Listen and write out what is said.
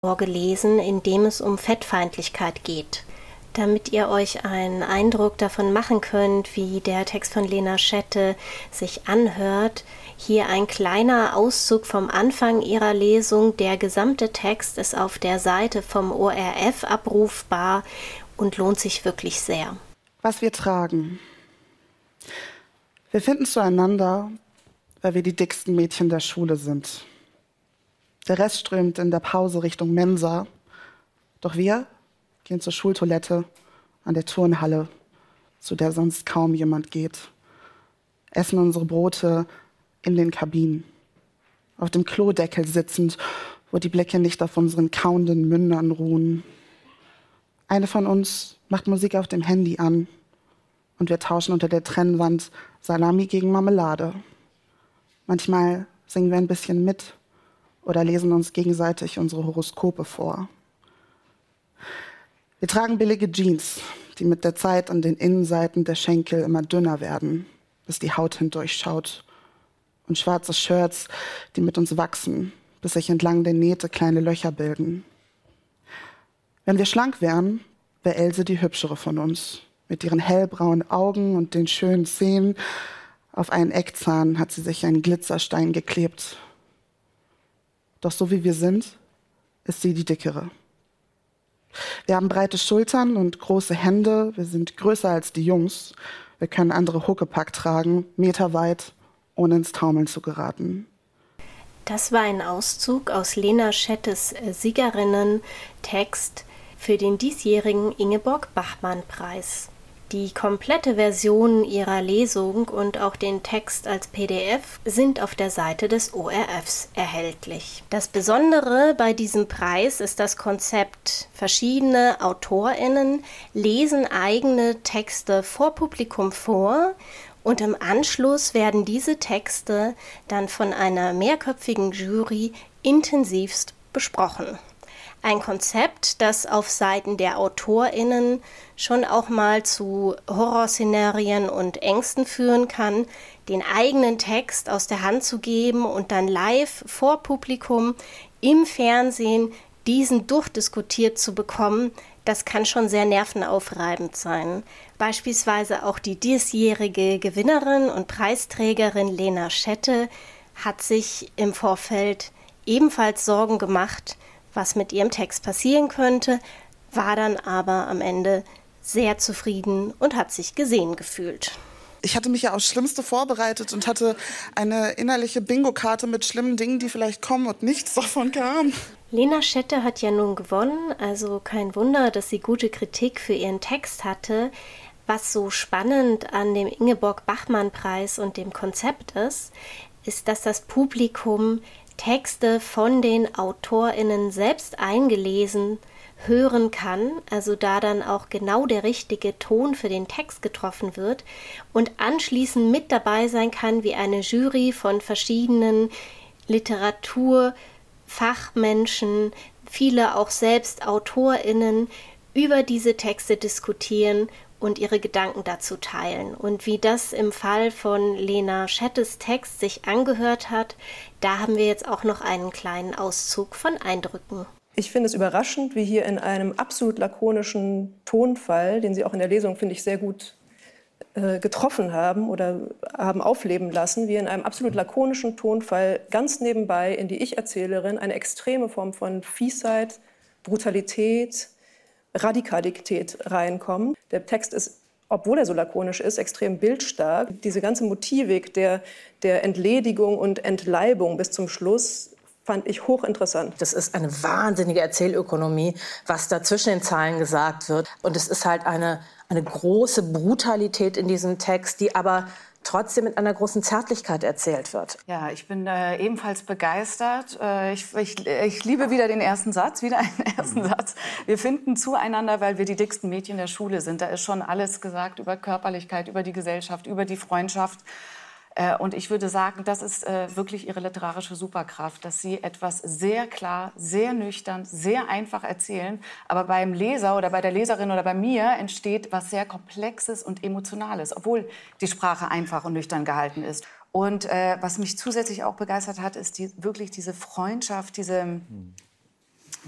vorgelesen, in dem es um Fettfeindlichkeit geht. Damit ihr euch einen Eindruck davon machen könnt, wie der Text von Lena Schette sich anhört, hier ein kleiner Auszug vom Anfang ihrer Lesung. Der gesamte Text ist auf der Seite vom ORF abrufbar und lohnt sich wirklich sehr. Was wir tragen. Wir finden zueinander, weil wir die dicksten Mädchen der Schule sind. Der Rest strömt in der Pause Richtung Mensa. Doch wir gehen zur Schultoilette an der Turnhalle, zu der sonst kaum jemand geht. Essen unsere Brote in den Kabinen. Auf dem Klodeckel sitzend, wo die Blicke nicht auf unseren kauenden Mündern ruhen. Eine von uns macht Musik auf dem Handy an und wir tauschen unter der Trennwand Salami gegen Marmelade. Manchmal singen wir ein bisschen mit oder lesen uns gegenseitig unsere Horoskope vor. Wir tragen billige Jeans, die mit der Zeit an den Innenseiten der Schenkel immer dünner werden, bis die Haut hindurchschaut. Und schwarze Shirts, die mit uns wachsen, bis sich entlang der Nähte kleine Löcher bilden. Wenn wir schlank wären, wäre Else die hübschere von uns. Mit ihren hellbraunen Augen und den schönen Zähnen. Auf einen Eckzahn hat sie sich einen Glitzerstein geklebt. Doch so wie wir sind, ist sie die dickere. Wir haben breite Schultern und große Hände. Wir sind größer als die Jungs. Wir können andere Huckepack tragen, meterweit, ohne ins Taumeln zu geraten. Das war ein Auszug aus Lena Schettes Siegerinnen-Text für den diesjährigen Ingeborg-Bachmann-Preis. Die komplette Version ihrer Lesung und auch den Text als PDF sind auf der Seite des ORFs erhältlich. Das Besondere bei diesem Preis ist das Konzept: verschiedene AutorInnen lesen eigene Texte vor Publikum vor und im Anschluss werden diese Texte dann von einer mehrköpfigen Jury intensivst besprochen. Ein Konzept, das auf Seiten der AutorInnen schon auch mal zu Horrorszenarien und Ängsten führen kann, den eigenen Text aus der Hand zu geben und dann live vor Publikum im Fernsehen diesen durchdiskutiert zu bekommen. Das kann schon sehr nervenaufreibend sein. Beispielsweise auch die diesjährige Gewinnerin und Preisträgerin Lena Schette hat sich im Vorfeld ebenfalls Sorgen gemacht, was mit ihrem Text passieren könnte, war dann aber am Ende sehr zufrieden und hat sich gesehen gefühlt. Ich hatte mich ja aufs Schlimmste vorbereitet und hatte eine innerliche Bingo-Karte mit schlimmen Dingen, die vielleicht kommen, und nichts davon kam. Lena Schette hat ja nun gewonnen, also kein Wunder, dass sie gute Kritik für ihren Text hatte. Was so spannend an dem Ingeborg-Bachmann-Preis und dem Konzept ist, dass das Publikum Texte von den AutorInnen selbst eingelesen hören kann, also da dann auch genau der richtige Ton für den Text getroffen wird und anschließend mit dabei sein kann, wie eine Jury von verschiedenen Literaturfachmenschen, viele auch selbst AutorInnen, über diese Texte diskutieren und ihre Gedanken dazu teilen. Und wie das im Fall von Lena Schettes Text sich angehört hat, da haben wir jetzt auch noch einen kleinen Auszug von Eindrücken. Ich finde es überraschend, wie hier in einem absolut lakonischen Tonfall, den Sie auch in der Lesung, finde ich, sehr gut getroffen haben oder haben aufleben lassen, wie in einem absolut lakonischen Tonfall ganz nebenbei in die Ich-Erzählerin eine extreme Form von Fiesheit, Brutalität, Radikalität reinkommen. Der Text ist, obwohl er so lakonisch ist, extrem bildstark. Diese ganze Motivik der Entledigung und Entleibung bis zum Schluss fand ich hochinteressant. Das ist eine wahnsinnige Erzählökonomie, was da zwischen den Zeilen gesagt wird. Und es ist halt eine große Brutalität in diesem Text, die aber trotzdem mit einer großen Zärtlichkeit erzählt wird. Ja, ich bin ebenfalls begeistert. Ich liebe wieder den ersten Satz, Wir finden zueinander, weil wir die dicksten Mädchen der Schule sind. Da ist schon alles gesagt über Körperlichkeit, über die Gesellschaft, über die Freundschaft. Und ich würde sagen, das ist wirklich ihre literarische Superkraft, dass sie etwas sehr klar, sehr nüchtern, sehr einfach erzählen. Aber beim Leser oder bei der Leserin oder bei mir entsteht was sehr Komplexes und Emotionales, obwohl die Sprache einfach und nüchtern gehalten ist. Und was mich zusätzlich auch begeistert hat, ist wirklich diese Freundschaft,